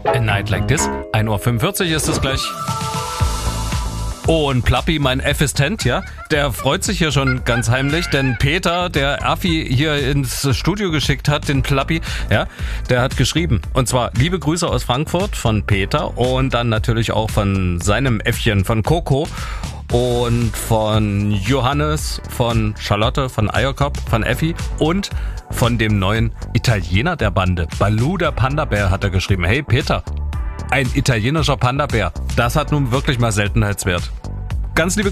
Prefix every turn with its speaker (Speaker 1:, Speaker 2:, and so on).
Speaker 1: A Night Like This. 1:45 Uhr ist es gleich. Und Plappi, mein Assistent, ja, der freut sich hier schon ganz heimlich, denn Peter, der Affi hier ins Studio geschickt hat, den Plappi, ja, der hat geschrieben. Und zwar liebe Grüße aus Frankfurt von Peter und dann natürlich auch von seinem Äffchen, von Coco und von Johannes, von Charlotte, von Eierkopf, von Effi und von dem neuen Italiener der Bande. Baloo, der Panda-Bär, hat er geschrieben. Hey Peter, ein italienischer Panda-Bär, das hat nun wirklich mal Seltenheitswert. Ganz liebe